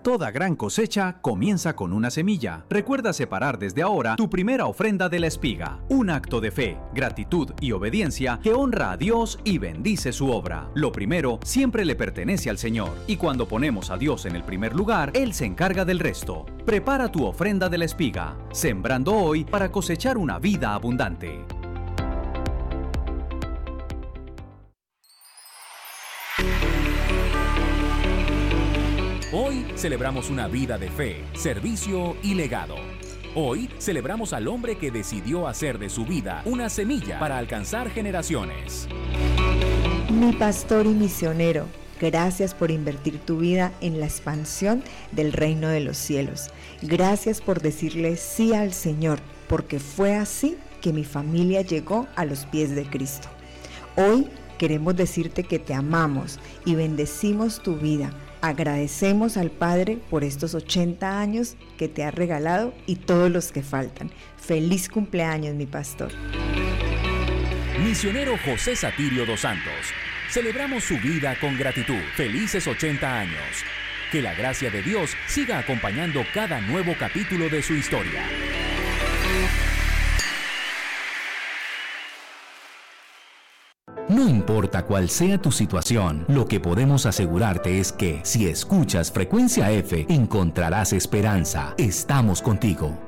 Toda gran cosecha comienza con una semilla. Recuerda separar desde ahora tu primera ofrenda de la espiga. Un acto de fe, gratitud y obediencia que honra a Dios y bendice su obra. Lo primero siempre le pertenece al Señor. Y cuando ponemos a Dios en el primer lugar, Él se encarga del resto. Prepara tu ofrenda de la espiga, sembrando hoy para cosechar una vida abundante. Hoy celebramos una vida de fe, servicio y legado. Hoy celebramos al hombre que decidió hacer de su vida una semilla para alcanzar generaciones. Mi pastor y misionero, gracias por invertir tu vida en la expansión del reino de los cielos. Gracias por decirle sí al Señor, porque fue así que mi familia llegó a los pies de Cristo. Hoy queremos decirte que te amamos y bendecimos tu vida. Agradecemos al Padre por estos 80 años que te ha regalado y todos los que faltan. Feliz cumpleaños, mi pastor. Misionero José Satirio dos Santos. Celebramos su vida con gratitud. Felices 80 años. Que la gracia de Dios siga acompañando cada nuevo capítulo de su historia. No importa cuál sea tu situación, lo que podemos asegurarte es que si escuchas Frecuencia F, encontrarás esperanza. Estamos contigo.